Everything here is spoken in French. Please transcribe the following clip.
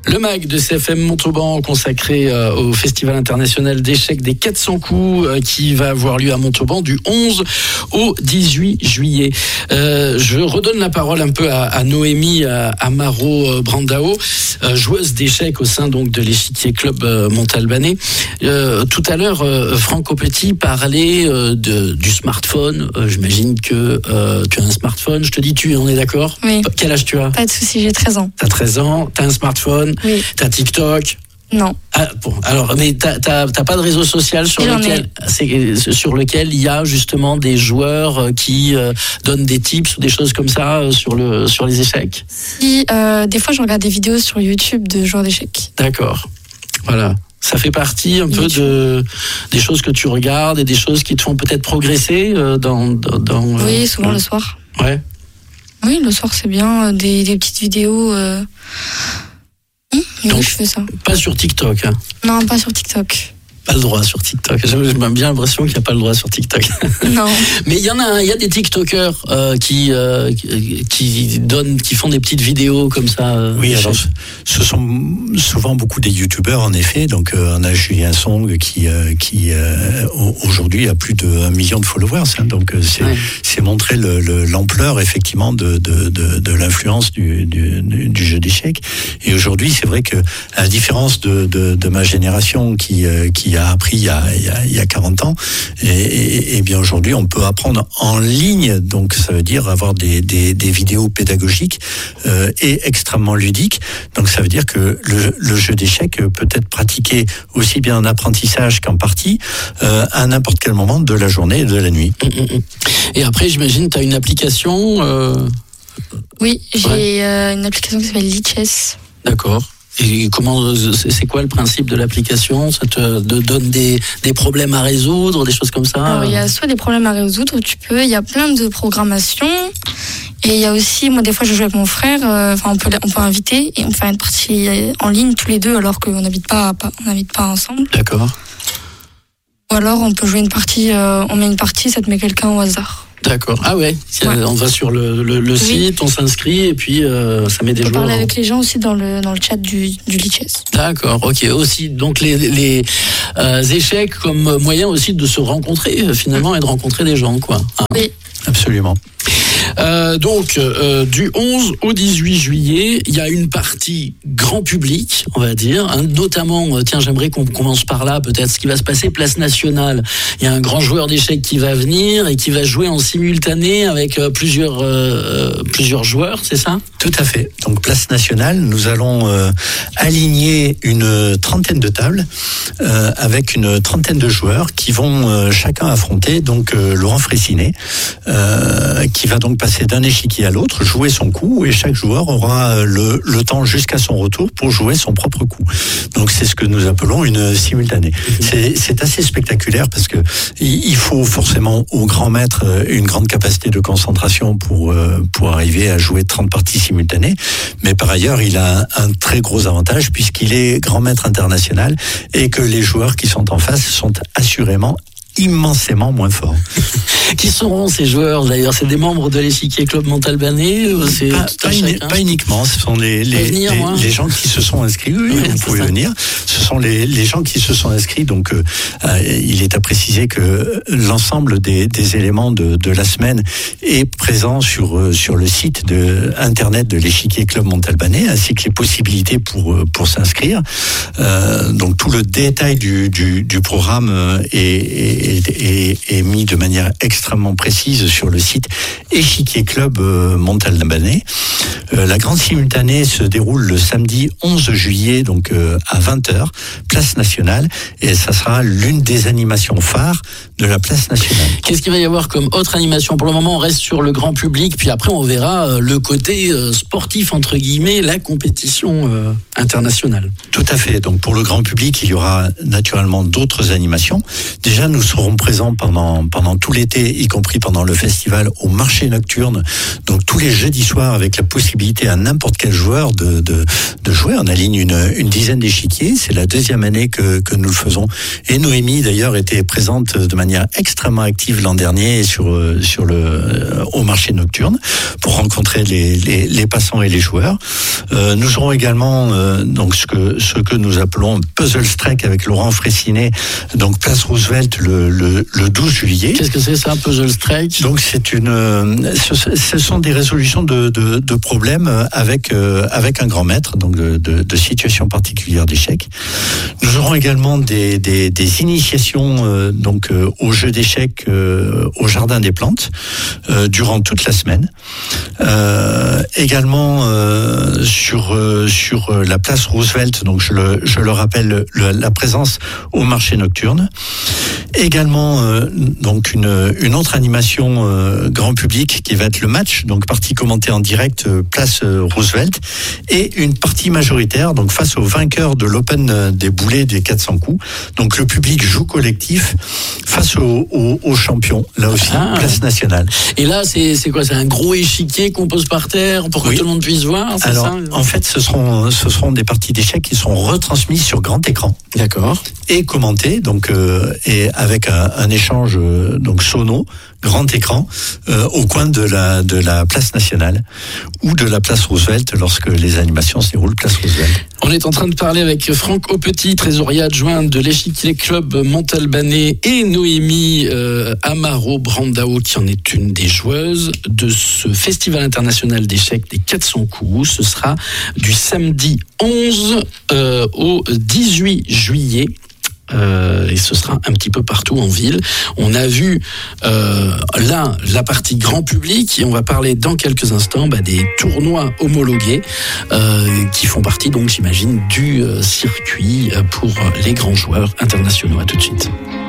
Le MAG de CFM Montauban consacré au Festival international d'échecs des 400 coups qui va avoir lieu à Montauban du 11 au 18 juillet. Je redonne la parole un peu à Noémie Amaro Brandao, joueuse d'échecs au sein donc de l'Échiquier Club Montalbanais. Tout à l'heure, Franck Aupetit parlait du smartphone. J'imagine que tu as un smartphone. Je te dis on est d'accord ? Oui. Quel âge tu as ? Pas de souci, j'ai 13 ans. T'as 13 ans, t'as un smartphone, oui. T'as TikTok. Non. Ah, bon, alors, mais t'as pas de réseau social sur lequel il y a justement des joueurs qui donnent des tips ou des choses comme ça sur les échecs ? Si, des fois je regarde des vidéos sur YouTube de joueurs d'échecs. D'accord. Voilà. Ça fait partie un peu des choses que tu regardes et des choses qui te font peut-être progresser dans oui, souvent le soir. Ouais. Oui, le soir c'est bien, des petites vidéos. Donc, je fais ça. Pas sur TikTok, hein. Non, pas sur TikTok. Pas le droit sur TikTok. J'ai bien l'impression qu'il n'y a pas le droit sur TikTok. Non. Mais il y a des TikTokers qui font des petites vidéos comme ça. Oui, alors ce sont souvent beaucoup des youtubeurs en effet. Donc on a Julien Song qui aujourd'hui a plus de 1 million de followers. Hein, donc c'est montrer l'ampleur effectivement de l'influence du jeu d'échecs. Et aujourd'hui, c'est vrai que à la différence de ma génération qui a appris il y a 40 ans, et bien aujourd'hui on peut apprendre en ligne, donc ça veut dire avoir des vidéos pédagogiques et extrêmement ludiques. Donc ça veut dire que le jeu d'échecs peut être pratiqué aussi bien en apprentissage qu'en partie à n'importe quel moment de la journée et de la nuit. Et après j'imagine tu as une application Oui, j'ai une application qui s'appelle Lichess. D'accord. Et c'est quoi le principe de l'application ? Ça te donne des problèmes à résoudre, des choses comme ça ? Alors, il y a soit des problèmes à résoudre, il y a plein de programmations. Et il y a aussi, moi des fois je joue avec mon frère, on peut inviter et on fait une partie en ligne tous les deux alors qu'on n'habite pas ensemble. D'accord. Ou alors on peut jouer une partie, on met une partie, ça te met quelqu'un au hasard. D'accord. Ah ouais. On va sur le site, on s'inscrit et puis ça met des joueurs. On peut parler avec les gens aussi dans le chat du Lichess. D'accord. Ok. Aussi donc les échecs comme moyen aussi de se rencontrer finalement et de rencontrer des gens quoi. Hein. Oui. Absolument. Du 11 au 18 juillet, il y a une partie grand public, on va dire, hein, notamment, j'aimerais qu'on commence par là, peut-être ce qui va se passer, Place Nationale. Il y a un grand joueur d'échecs qui va venir et qui va jouer en simultané avec plusieurs joueurs, c'est ça ? Tout à fait. Donc Place Nationale, nous allons aligner une trentaine de tables avec une trentaine de joueurs qui vont chacun affronter donc Laurent Fraissinet, qui va donc passer d'un échiquier à l'autre, jouer son coup, et chaque joueur aura le temps jusqu'à son retour pour jouer son propre coup. Donc c'est ce que nous appelons une simultanée. C'est assez spectaculaire parce que il faut forcément au grand maître une grande capacité de concentration pour arriver à jouer 30 parties simultanées, mais par ailleurs il a un très gros avantage puisqu'il est grand maître international et que les joueurs qui sont en face sont assurément immensément moins forts. Qui seront ces joueurs d'ailleurs ? C'est des membres de l'Échiquier Club Montalbanais ? Pas uniquement, ce sont les gens qui se sont inscrits. Oui, vous pouvez venir. Ce sont les gens qui se sont inscrits. Donc, il est à préciser que l'ensemble des éléments de la semaine est présent sur le site internet de l'Échiquier Club Montalbanais, ainsi que les possibilités pour s'inscrire. Donc, tout le détail du programme est mis de manière extrêmement précise sur le site Échiquier Club Montalbanais. La grande simultanée se déroule le samedi 11 juillet, donc à 20h, Place Nationale, et ça sera l'une des animations phares de la Place Nationale. Qu'est-ce qu'il va y avoir comme autre animation ? Pour le moment, on reste sur le grand public, puis après on verra le côté sportif, entre guillemets, la compétition internationale. Tout à fait. Donc pour le grand public, il y aura naturellement d'autres animations. Déjà, nous serons seront présents pendant tout l'été, y compris pendant le festival, au marché nocturne. Donc tous les jeudis soirs, avec la possibilité à n'importe quel joueur de jouer. On aligne une dizaine d'échiquiers. C'est la deuxième année que nous le faisons. Et Noémie d'ailleurs était présente de manière extrêmement active l'an dernier au marché nocturne pour rencontrer les passants et les joueurs. Nous aurons également donc ce que nous appelons Puzzle Strike avec Laurent Fraissinet, donc place Roosevelt le 12 juillet. Qu'est-ce que c'est ça, Puzzle Strike? Donc ce sont des résolutions de problèmes avec un grand maître, donc de situations particulières d'échecs. Nous aurons également des initiations donc au jeu d'échecs au Jardin des Plantes durant toute la semaine. Également sur la place Roosevelt, donc je le rappelle, la présence au marché nocturne. Également donc une autre animation grand public qui va être le match, donc partie commentée en direct place Roosevelt, et une partie majoritaire donc face au vainqueur de l'Open des boulets des 400 coups. Donc le public joue collectif face au champion, là aussi place nationale. Et là c'est quoi? C'est un gros échiquier qu'on pose par terre pour que tout le monde puisse voir? Alors ça en fait ce seront des parties d'échecs qui seront retransmises sur grand écran. D'accord. Et commentées donc et avec un échange donc sono, grand écran au coin de la place nationale ou de la place Roosevelt lorsque les animations se déroulent place Roosevelt. On est en train de parler avec Franck Aupetit, trésorier adjoint de l'Échiquier Club Montalbanais, et Noémie Amaro Brandao, qui en est une des joueuses de ce Festival international d'échecs des 400 coups. Ce sera du samedi 11 au 18 juillet. Et ce sera un petit peu partout en ville. On a vu là la partie grand public, et on va parler dans quelques instants des tournois homologués qui font partie donc j'imagine du circuit pour les grands joueurs internationaux. À tout de suite.